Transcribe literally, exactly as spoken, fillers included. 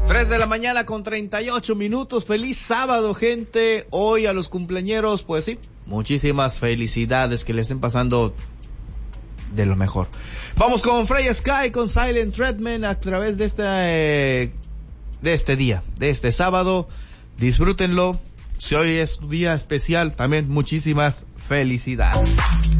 tres de la mañana con treinta y ocho minutos. Feliz sábado, gente. Hoy a los cumpleañeros, pues sí, muchísimas felicidades, que le estén pasando de lo mejor. Vamos con Freya Sky, con Silent Treatment a través de este, eh, de este día, de este sábado. Disfrútenlo. Si hoy es un día especial, también muchísimas felicidades.